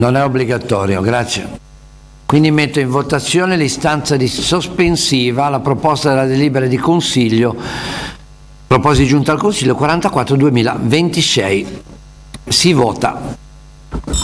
Non è obbligatorio, grazie. Quindi metto in votazione l'istanza di sospensiva alla proposta della delibera di consiglio, proposta di giunta al consiglio 44/2026. Si vota.